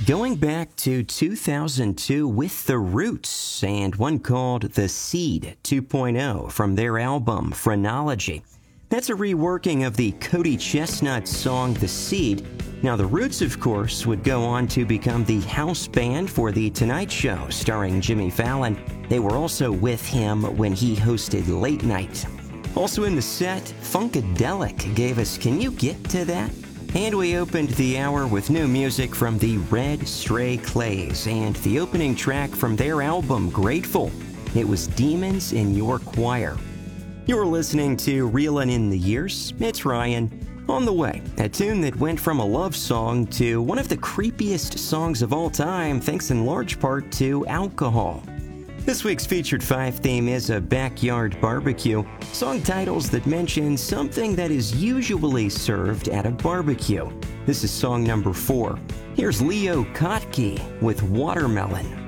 Going back to 2002 with The Roots and one called The Seed 2.0 from their album Phrenology. That's a reworking of the Cody Chestnut song The Seed. Now, The Roots, of course, would go on to become the house band for The Tonight Show starring Jimmy Fallon. They were also with him when he hosted Late Night. Also in the set, Funkadelic gave us Can You Get to That? And we opened the hour with new music from the Red Stray Clays and the opening track from their album Grateful. It was Demons in Your Choir. You're listening to Reelin' in the Years. It's Ryan. On the way, a tune that went from a love song to one of the creepiest songs of all time, thanks in large part to alcohol. This week's Featured 5 theme is a backyard barbecue, song titles that mention something that is usually served at a barbecue. This is song number 4. Here's Leo Kottke with Watermelon.